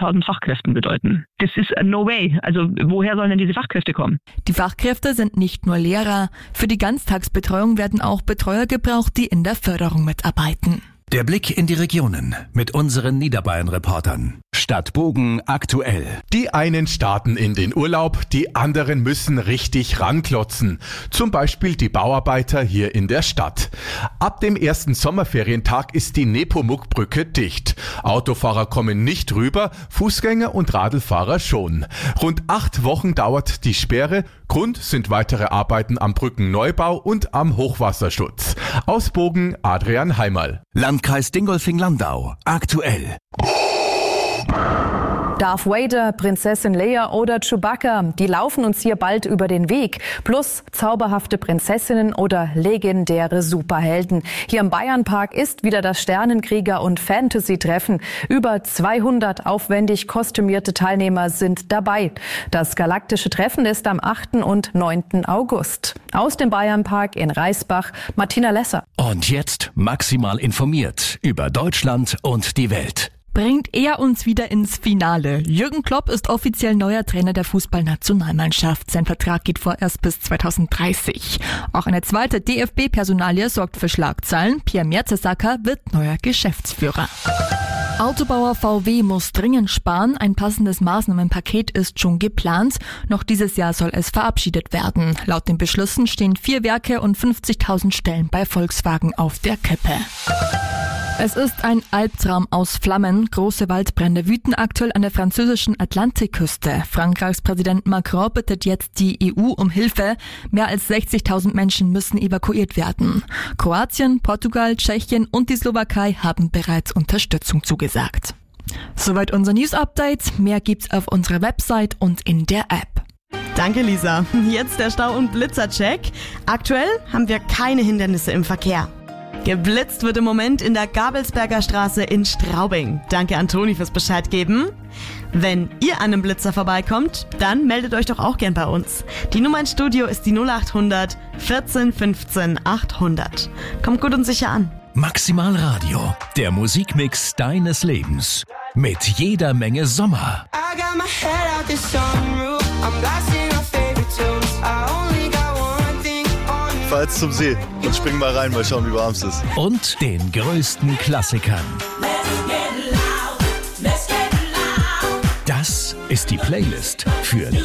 10.000 Fachkräften bedeuten. Das ist no way. Also woher sollen denn diese Fachkräfte kommen? Die Fachkräfte sind nicht nur Lehrer. Für die Ganztagsbetreuung werden auch Betreuer gebraucht, die in der Förderung mitarbeiten. Der Blick in die Regionen mit unseren Niederbayern-Reportern. Stadtbogen aktuell. Die einen starten in den Urlaub, die anderen müssen richtig ranklotzen. Zum Beispiel die Bauarbeiter hier in der Stadt. Ab dem ersten Sommerferientag ist die Nepomuk-Brücke dicht. Autofahrer kommen nicht rüber, Fußgänger und Radlfahrer schon. Rund 8 Wochen dauert die Sperre. Grund sind weitere Arbeiten am Brückenneubau und am Hochwasserschutz. Aus Bogen Adrian Heimerl. Landkreis Dingolfing-Landau aktuell. Darth Vader, Prinzessin Leia oder Chewbacca, die laufen uns hier bald über den Weg. Plus zauberhafte Prinzessinnen oder legendäre Superhelden. Hier im Bayernpark ist wieder das Sternenkrieger- und Fantasy-Treffen. Über 200 aufwendig kostümierte Teilnehmer sind dabei. Das galaktische Treffen ist am 8. und 9. August. Aus dem Bayernpark in Reisbach, Martina Lesser. Und jetzt maximal informiert über Deutschland und die Welt. Bringt er uns wieder ins Finale. Jürgen Klopp ist offiziell neuer Trainer der Fußballnationalmannschaft. Sein Vertrag geht vorerst bis 2030. Auch eine zweite DFB-Personalie sorgt für Schlagzeilen. Pierre Mertesacker wird neuer Geschäftsführer. Autobauer VW muss dringend sparen. Ein passendes Maßnahmenpaket ist schon geplant. Noch dieses Jahr soll es verabschiedet werden. Laut den Beschlüssen stehen 4 Werke und 50.000 Stellen bei Volkswagen auf der Kippe. Es ist ein Albtraum aus Flammen. Große Waldbrände wüten aktuell an der französischen Atlantikküste. Frankreichs Präsident Macron bittet jetzt die EU um Hilfe. Mehr als 60.000 Menschen müssen evakuiert werden. Kroatien, Portugal, Tschechien und die Slowakei haben bereits Unterstützung zugesagt. Soweit unser News-Update. Mehr gibt's auf unserer Website und in der App. Danke, Lisa. Jetzt der Stau- und Blitzercheck. Aktuell haben wir keine Hindernisse im Verkehr. Geblitzt wird im Moment in der Gabelsberger Straße in Straubing. Danke an Toni fürs Bescheid geben. Wenn ihr an einem Blitzer vorbeikommt, dann meldet euch doch auch gern bei uns. Die Nummer ins Studio ist die 0800 14 15 800. Kommt gut und sicher an. Maximal Radio, der Musikmix deines Lebens. Mit jeder Menge Sommer. Falls zum See und springen mal rein, mal schauen, wie warm es ist. Und den größten Klassikern. Das ist die Playlist für